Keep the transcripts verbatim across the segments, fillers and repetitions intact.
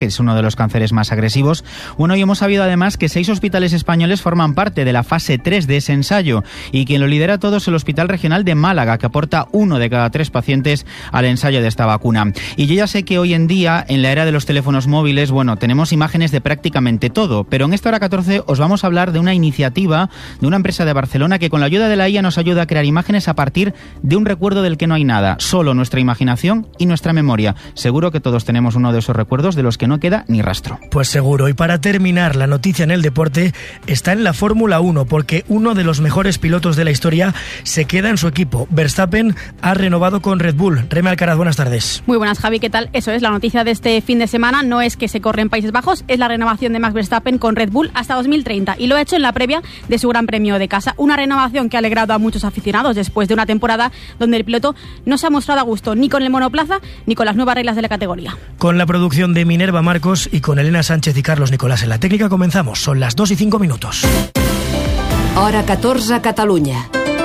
que es uno de los cánceres más agresivos. Bueno, y hemos sabido además que seis hospitales españoles forman parte de la fase tres de ese ensayo y quien lo lidera todo es el Hospital Regional de Málaga, que aporta uno de cada tres pacientes al ensayo de esta vacuna. Y yo ya sé que hoy en día, en la era de los teléfonos móviles, bueno, tenemos imágenes de prácticamente todo, pero en esta hora catorce os vamos a hablar de una iniciativa de una empresa de Barcelona que con la ayuda de la I A nos ayuda a crear imágenes a partir de un recuerdo del que no hay nada, solo nuestra imaginación y nuestra memoria. Seguro que todos tenemos uno de esos recuerdos de los que no queda ni rastro. Pues seguro. Y para terminar, la noticia en el deporte está en la Fórmula uno, porque uno de los mejores pilotos de la historia se queda en su equipo. Verstappen ha renovado con Red Bull. Reme Alcaraz, buenas tardes. Muy buenas, Javi, ¿qué tal? Eso es, la noticia de este fin de semana no es que se corre en Países Bajos, es la renovación de Max Verstappen con Red Bull hasta dos mil treinta, y lo ha hecho en la previa de su Gran Premio de casa. Una renovación que ha alegrado a muchos aficionados después de una temporada donde el piloto no se ha mostrado a gusto ni con el monoplaza ni con las nuevas reglas de la categoría. Con la producción de Minerva Marcos y con Elena Sánchez y Carlos Nicolás en la técnica comenzamos. Son las dos y cinco minutos. Hora catorze a Catalunya.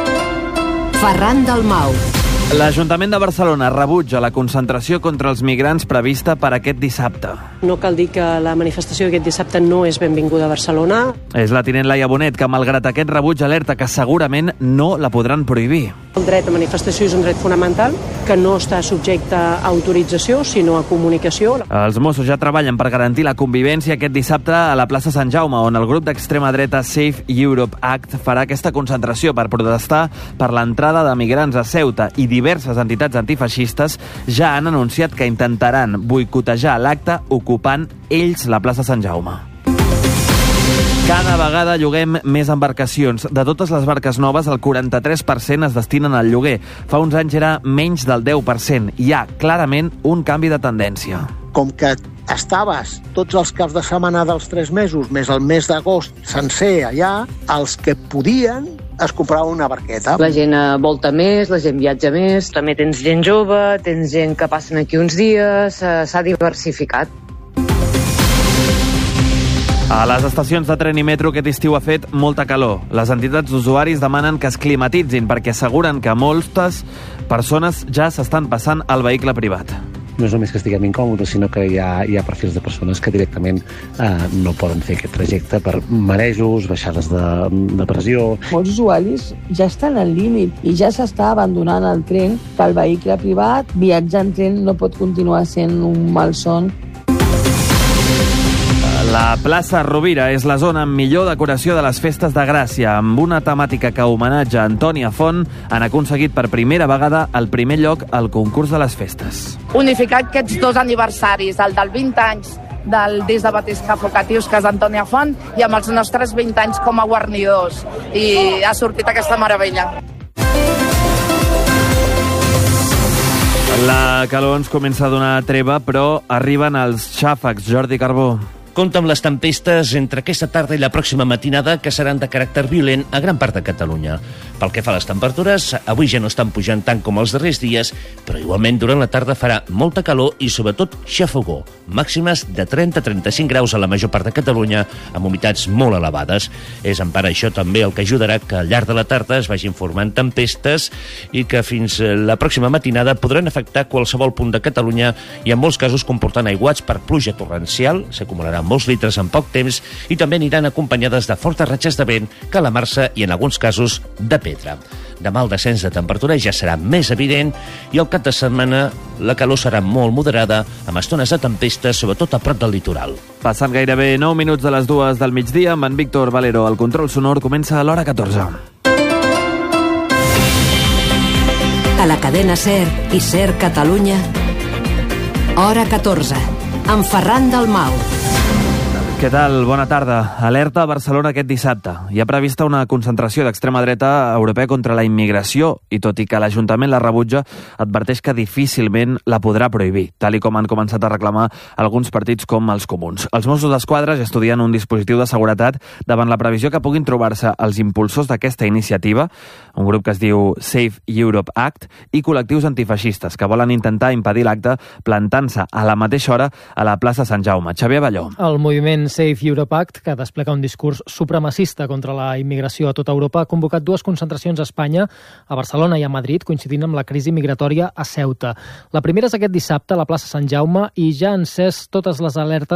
Ferran Dalmau. L'Ajuntament de Barcelona rebutja la concentració contra els migrants prevista per aquest dissabte. No cal dir que la manifestació aquest dissabte no és benvinguda a Barcelona. És la tinent Laia Bonet que, malgrat aquest rebuig, alerta que segurament no la podran prohibir. El dret a manifestació és un dret fonamental que no està subjecte a autorització, sinó a comunicació. Els Mossos ja treballen per garantir la convivència aquest dissabte a la plaça Sant Jaume, on el grup d'extrema dreta Safe Europe Act farà aquesta concentració per protestar per l'entrada de migrants a Ceuta, i diverses entitats antifeixistes ja han anunciat que intentaran boicotejar l'acte ocupant ells la plaça Sant Jaume. Cada vegada lloguem més embarcacions. De totes les barques noves, el quaranta-tres per cent es destinen al lloguer. Fa uns anys era menys del deu per cent. Hi ha clarament un canvi de tendència. Com que estaves tots els caps de setmana dels tres mesos, més el mes d'agost sencer allà, els que podien es comprava una barqueta. La gent volta més, la gent viatja més, també tens gent jove, tens gent que passen aquí uns dies, s'ha diversificat. A les estacions de tren i metro aquest estiu ha fet molta calor. Les entitats d'usuaris demanen que es climatitzin perquè asseguren que moltes persones ja s'estan passant al vehicle privat. No és només que estiguem incòmodes, sinó que hi ha, hi ha perfils de persones que directament eh, no poden fer aquest trajecte per marejos, baixades de, de pressió. Molts usuaris ja estan al límit i ja s'està abandonant el tren, que el vehicle privat, viatjar en tren no pot continuar sent un malson. La plaça Rovira és la zona amb millor decoració de les festes de Gràcia. Amb una temàtica que homenatja Antònia Font, han aconseguit per primera vegada el primer lloc al concurs de les festes. Unificar aquests dos aniversaris, el del vint anys del Disc de Batisca Focatius, que és Antònia Font, i amb els nostres vint anys com a guarnidors. I ha sortit aquesta meravella. La calor ens comença a donar treva, però arriben els xàfecs. Jordi Carbó. Compte amb les tempestes entre aquesta tarda i la pròxima matinada, que seran de caràcter violent a gran part de Catalunya. Pel que fa a les temperatures, avui ja no estan pujant tant com els darrers dies, però igualment durant la tarda farà molta calor i sobretot xafogó. Màximes de trenta a trenta-cinc graus a la major part de Catalunya, amb humitats molt elevades. És en part això també el que ajudarà que al llarg de la tarda es vagin formant tempestes i que fins la pròxima matinada podran afectar qualsevol punt de Catalunya i en molts casos comportant aiguats per pluja torrencial, s'acumularan molts litres en poc temps, i també aniran acompanyades de fortes ratxes de vent, calamarsa i en alguns casos de pedra. Demà el descens de temperatura ja serà més evident i al cap de setmana la calor serà molt moderada, amb estones de tempestes, sobretot a prop del litoral. Passant gairebé nou minuts de les dues del migdia, amb en Víctor Valero. El control sonor comença a l'hora catorze. A la cadena SER i SER Catalunya, hora catorze, amb Ferran Dalmau. Què tal? Bona tarda. Alerta a Barcelona aquest dissabte. Hi ha prevista una concentració d'extrema dreta europea contra la immigració i, tot i que l'Ajuntament la rebutja, adverteix que difícilment la podrà prohibir, tal i com han començat a reclamar alguns partits com els comuns. Els Mossos d'Esquadra ja estudien un dispositiu de seguretat davant la previsió que puguin trobar-se els impulsors d'aquesta iniciativa, un grup que es diu Safe Europe Act, i col·lectius antifeixistes que volen intentar impedir l'acte plantant-se a la mateixa hora a la plaça Sant Jaume. Xavier Balló. El moviment moviment Safe Europe Act, que desplega un discurs supremacista contra la immigració a tota Europa, ha convocat dues concentracions a Espanya, a Barcelona i a Madrid, coincidint amb la crisi migratòria a Ceuta. La primera és aquest dissabte a la plaça Sant Jaume i ja han encès totes les alertes